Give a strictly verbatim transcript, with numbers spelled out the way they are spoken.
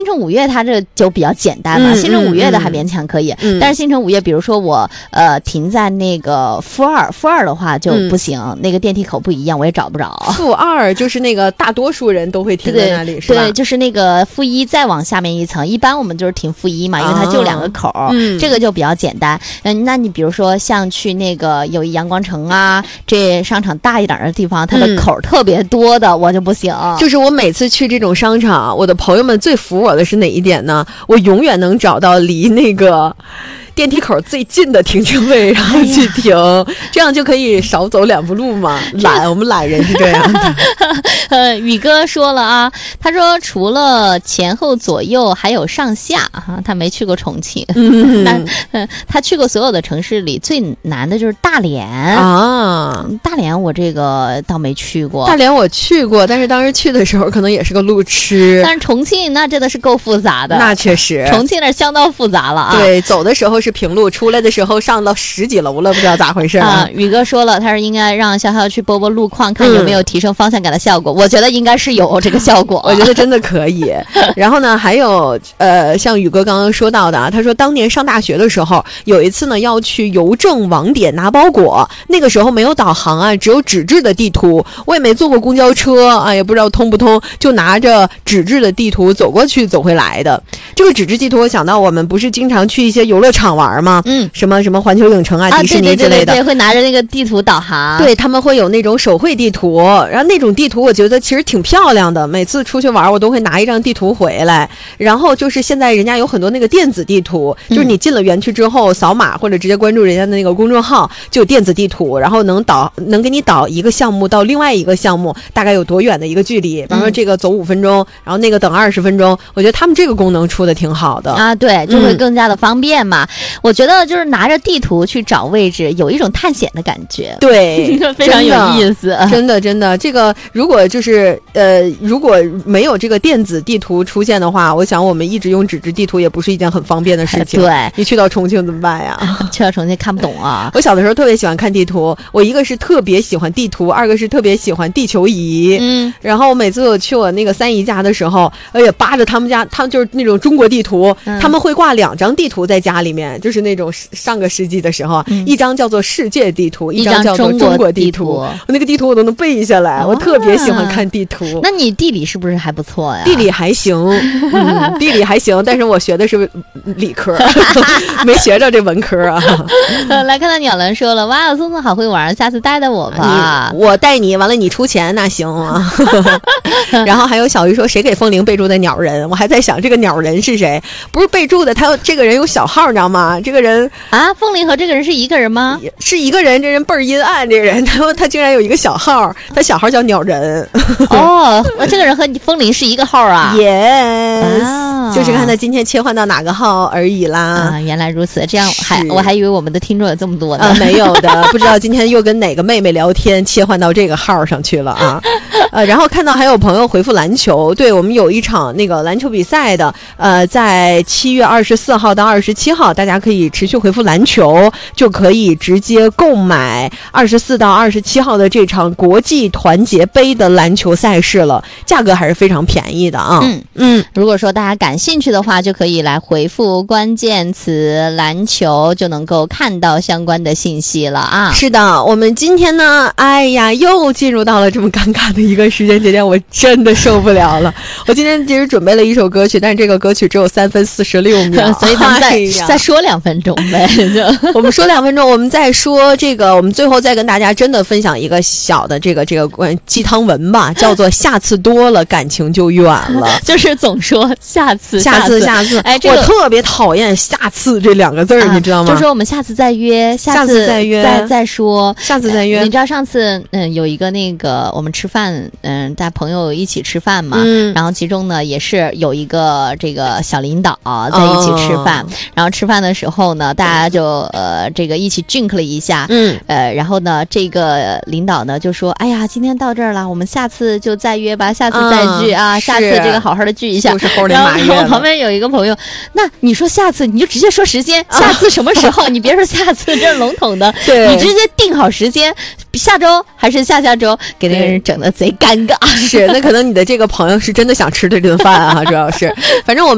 新城五月它这就比较简单嘛， 嗯、 新城五月的还勉强可以， 嗯、 但是新城五月，比如说我呃停在那个负二，负二的话就不行、嗯，那个电梯口不一样，我也找不着。 负二就是那个大多数人都会停在那里， 对是吧？ 对，就是那个负一再往下面一层，一般我们就是停负一嘛，因为它就两个口、哦嗯， 这个就比较简单。嗯，那你比如说像去那个友谊阳光城啊，这商场大一点的地方，它的口特别多的，嗯、我就不行。 就是我每次去这种商场，我的朋友们最服我的是哪一点呢？我永远能找到离那个电梯口最近的停车位，然后去停、哎，这样就可以少走两步路嘛。懒，我们懒人是这样的。 呃，宇哥说了啊，他说除了前后左右还有上下哈、啊，他没去过重庆。 嗯， 那呃，他去过所有的城市里最难的就是大连啊。 大连我这个倒没去过。 大连我去过，但是当时去的时候可能也是个路痴。 但是重庆那真的是够复杂的。 那确实， 重庆那相当复杂了啊。 对，走的时候是平路，出来的时候上到十几楼了，不知道咋回事啊。宇哥说了，他说应该让潇潇去播播路况，看有没有提升方向感的效果。嗯、我觉得应该是有这个效果， 我觉得真的可以。然后呢，还有呃，像宇哥刚刚说到的啊，他说当年上大学的时候，有一次呢要去邮政网点拿包裹，那个时候没有导航啊，只有纸质的地图，我也没坐过公交车啊，也不知道通不通，就拿着纸质的地图走过去走回来的。这个纸质地图，我想到我们不是经常去一些游乐场玩吗？ 嗯， 什么什么环球影城啊、 啊迪士尼之类的， 对对对对对，会拿着那个地图导航。 对，他们会有那种手绘地图，然后那种地图我觉得其实挺漂亮的。每次出去玩，我都会拿一张地图回来。然后就是现在人家有很多那个电子地图，就是你进了园区之后扫码或者直接关注人家的那个公众号，就有电子地图，然后能导能给你导一个项目到另外一个项目大概有多远的一个距离。比方说这个走五分钟，然后那个等二十分钟。我觉得他们这个功能出的挺好的啊，对，就会更加的方便嘛。嗯、我觉得就是拿着地图去找位置，有一种探险的感觉， 对， 非常有意思。 真的，真的，这个如果就是呃，如果没有这个电子地图出现的话，我想我们一直用纸质地图也不是一件很方便的事情。 对， 你去到重庆怎么办呀？ 去到重庆看不懂啊！ 我小的时候特别喜欢看地图，我一个是特别喜欢地图，二个是特别喜欢地球仪。 嗯， 然后每次我去我那个三姨家的时候，哎呀，扒着他们家，他们就是那种中国地图，嗯、他们会挂两张地图在家里面，就是那种上个世纪的时候，嗯、一张叫做世界地图， 一张叫做中国地图。我那个地图我都能背下来，我特别喜欢看地图。 那你地理是不是还不错呀？ 地理还行，嗯、地理还行，但是我学的是理科，没学着这文科啊。 来看到鸟人说了，哇，松松好会玩，下次带带我吧。 我带你，完了你出钱那行啊。然后还有小鱼说，谁给风铃备注的鸟人？我还在想这个鸟人是谁？不是备注的，他这个人有小号，你知道吗？这个人啊，风铃和这个人是一个人吗？ 是一个人，这人倍儿阴暗，这个人他说他竟然有一个小号，他小号叫鸟人。 哦，这个人和风铃是一个号啊 ？Yes，、 啊、 就是看他今天切换到哪个号而已啦。 啊，原来如此，这样还我还以为我们的听众有这么多呢。 啊，没有的，不知道今天又跟哪个妹妹聊天，切换到这个号上去了啊。呃，然后看到还有朋友回复篮球，对我们有一场那个篮球比赛的，呃，在七月二十四号到二十七号，大家可以持续回复篮球，就可以直接购买二十四到二十七号的这场国际团结杯的篮球赛事了，价格还是非常便宜的啊。 嗯嗯，如果说大家感兴趣的话，就可以来回复关键词篮球，就能够看到相关的信息了啊。 是的，我们今天呢，哎呀，又进入到了这么尴尬的一个时间节点，我真的受不了了。我今天其实准备了一首歌曲，但是这个歌曲只有三分四十六秒， 所以咱们再、哎、再说两分钟呗。 我们说两分钟，我们再说这个，我们最后再跟大家真的分享一个小的这个这个关鸡汤文吧，叫做下次多了感情就远了， 就是总说下次下次下次， 哎，这个、 我特别讨厌下次这两个字儿、啊，你知道吗？ 就说我们下次再约，下次再约， 再再说， 下次再约。 呃、你知道上次嗯有一个那个我们吃饭，嗯，大家朋友一起吃饭嘛， 嗯， 然后其中呢也是有一个这个小领导在一起吃饭，哦、然后吃饭的时候呢，大家就呃这个一起 drink 了一下， 嗯， 呃，然后呢这个领导呢就说，哎呀，今天到这儿了，我们下次就再约吧，下次再聚、嗯、啊，下次这个好好的聚一下。 就是猴年马月。 然后旁边有一个朋友，那你说下次你就直接说时间，下次什么时候？啊、你别说下次这是笼统的， 对， 你直接定好时间，下周还是下下周，给那个人整的贼尴尬。 是，那可能你的这个朋友是真的想吃这顿饭啊，主要是，反正我们。